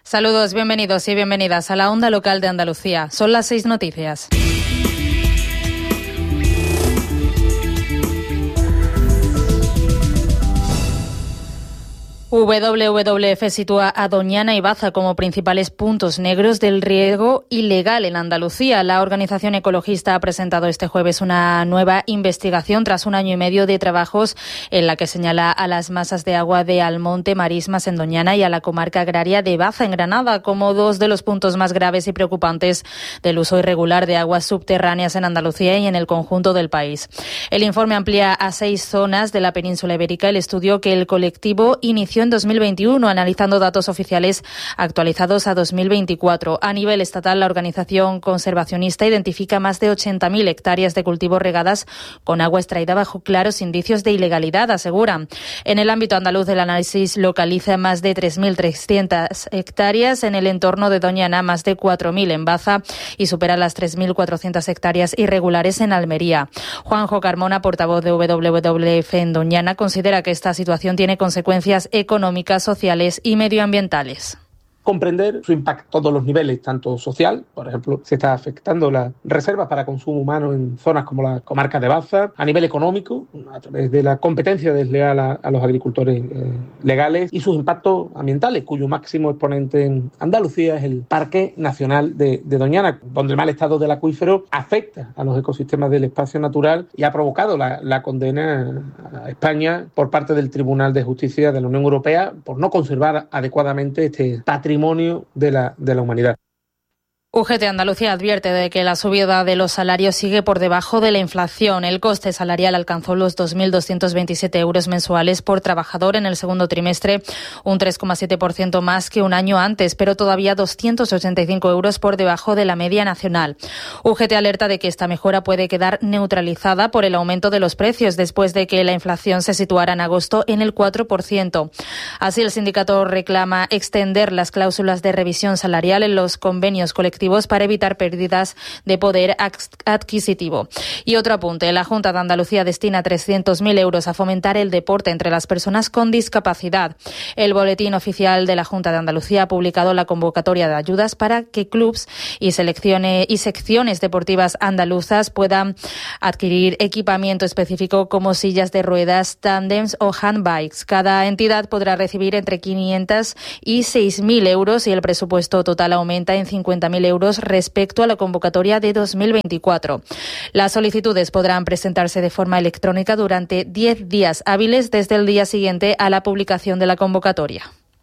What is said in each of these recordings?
Saludos, bienvenidos y bienvenidas a la Onda Local de Andalucía. Son las 6 noticias. WWF sitúa a Doñana y Baza como principales puntos negros del riego ilegal en Andalucía. La organización ecologista ha presentado este jueves una nueva investigación tras un año y medio de trabajos en la que señala a las masas de agua de Almonte, Marismas en Doñana y a la comarca agraria de Baza en Granada como dos de los puntos más graves y preocupantes del uso irregular de aguas subterráneas en Andalucía y en el conjunto del país. El informe amplía a 6 zonas de la península ibérica el estudio que el colectivo inició en 2021, analizando datos oficiales actualizados a 2024. A nivel estatal, la organización conservacionista identifica más de 80.000 hectáreas de cultivos regadas con agua extraída bajo claros indicios de ilegalidad, aseguran. En el ámbito andaluz, el análisis localiza más de 3.300 hectáreas en el entorno de Doñana, más de 4.000 en Baza y supera las 3.400 hectáreas irregulares en Almería. Juanjo Carmona, portavoz de WWF en Doñana, considera que esta situación tiene consecuencias económicas, sociales y medioambientales. Comprender su impacto a todos los niveles, tanto social, por ejemplo, se está afectando las reservas para consumo humano en zonas como la comarca de Baza, a nivel económico, a través de la competencia desleal a los agricultores legales y sus impactos ambientales, cuyo máximo exponente en Andalucía es el Parque Nacional de Doñana, donde el mal estado del acuífero afecta a los ecosistemas del espacio natural y ha provocado la condena a España por parte del Tribunal de Justicia de la Unión Europea por no conservar adecuadamente este patrimonio de la humanidad. UGT Andalucía advierte de que la subida de los salarios sigue por debajo de la inflación. El coste salarial alcanzó los 2.227 euros mensuales por trabajador en el segundo trimestre, un 3,7% más que un año antes, pero todavía 285 euros por debajo de la media nacional. UGT alerta de que esta mejora puede quedar neutralizada por el aumento de los precios después de que la inflación se situara en agosto en el 4%. Así, el sindicato reclama extender las cláusulas de revisión salarial en los convenios colectivos para evitar pérdidas de poder adquisitivo. Y otro apunte, la Junta de Andalucía destina 300.000 euros a fomentar el deporte entre las personas con discapacidad. El boletín oficial de la Junta de Andalucía ha publicado la convocatoria de ayudas para que clubs y secciones deportivas andaluzas puedan adquirir equipamiento específico como sillas de ruedas, tándems o handbikes. Cada entidad podrá recibir entre 500 y 6.000 euros y el presupuesto total aumenta en 50.000 euros respecto a la convocatoria de 2024. Las solicitudes podrán presentarse de forma electrónica durante 10 días hábiles desde el día siguiente a la publicación de la convocatoria.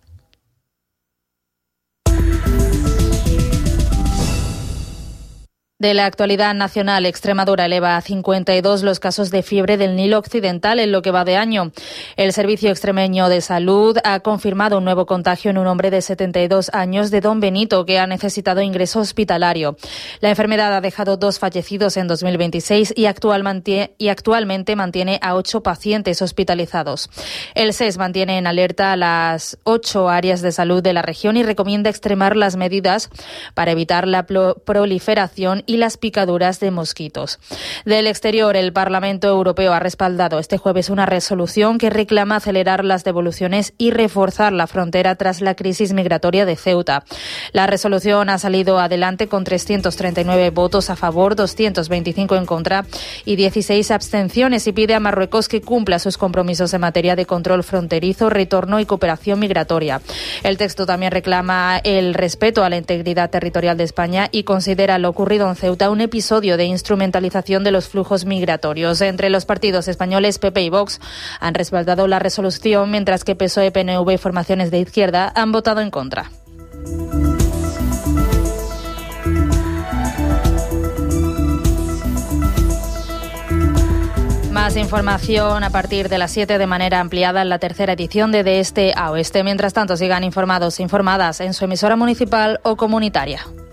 De la actualidad nacional, Extremadura eleva a 52 los casos de fiebre del Nilo Occidental en lo que va de año. El Servicio Extremeño de Salud ha confirmado un nuevo contagio en un hombre de 72 años de Don Benito que ha necesitado ingreso hospitalario. La enfermedad ha dejado 2 fallecidos en 2026 y actualmente mantiene a 8 pacientes hospitalizados. El SES mantiene en alerta a las 8 áreas de salud de la región y recomienda extremar las medidas para evitar la proliferación y las picaduras de mosquitos. Del exterior, el Parlamento Europeo ha respaldado este jueves una resolución que reclama acelerar las devoluciones y reforzar la frontera tras la crisis migratoria de Ceuta. La resolución ha salido adelante con 339 votos a favor, 225 en contra y 16 abstenciones y pide a Marruecos que cumpla sus compromisos en materia de control fronterizo, retorno y cooperación migratoria. El texto también reclama el respeto a la integridad territorial de España y considera lo ocurrido en Ceuta un episodio de instrumentalización de los flujos migratorios. Entre los partidos españoles, PP y Vox han respaldado la resolución, mientras que PSOE, PNV y formaciones de izquierda han votado en contra. Más información a partir de las 7 de manera ampliada en la tercera edición de Este a Oeste. Mientras tanto, sigan informados e informadas en su emisora municipal o comunitaria.